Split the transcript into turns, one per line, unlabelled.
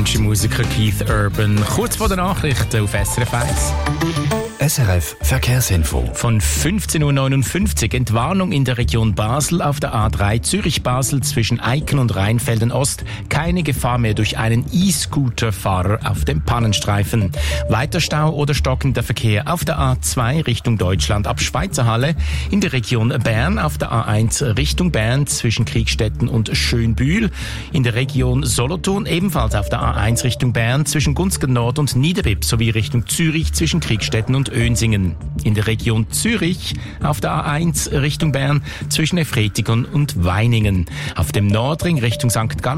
deutsche Musiker Keith Urban. Kurz vor der Nachrichten auf SRF 1.
SRF Verkehrsinfo.
Von 15.59 Uhr Entwarnung in der Region Basel auf der A3 Zürich-Basel zwischen Eiken und Rheinfelden Ost. Keine Gefahr mehr durch einen E-Scooter-Fahrer auf dem Pannenstreifen. Weiter Stau oder stockender Verkehr auf der A2 Richtung Deutschland ab Schweizerhalle. In der Region Bern auf der A1 Richtung Bern zwischen Kriegstetten und Schönbühl. In der Region Solothurn ebenfalls auf der A1 Richtung Bern zwischen Gunzgen Nord und Niederbipp sowie Richtung Zürich zwischen Kriegstetten und Önsingen. In der Region Zürich auf der A1 Richtung Bern zwischen Efretikon und Weiningen. Auf dem Nordring Richtung St. Gallen